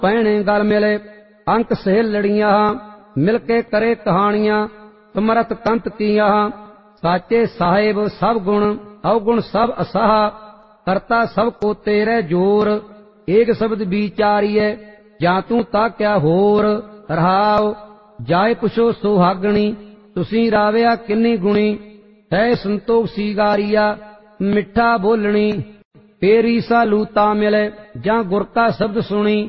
पैणे गल मिले अंक सहेल लड़ियां मिल के करे कहानियां समरथ कंत किया साचे साहेब सब गुण अवगुण सब असाह करता सब को तेरे जोर एक शब्द विचारिए जा तू ता क्या होर रहाओ जाए पुछो सुहागणी तुसी राविया किन्नी गुणी है संतोख सीगारिया मिठा बोलनी पेरी सा लूता मिले जा गुर का शब्द सुनी